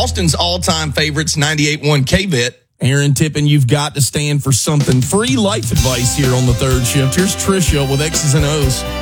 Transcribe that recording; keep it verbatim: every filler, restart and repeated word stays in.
Austin's all-time favorites, ninety-eight point one K V I T. Aaron Tippin, you've got to stand for something. Free life advice here on the third shift. Here's Trisha with X's and O's.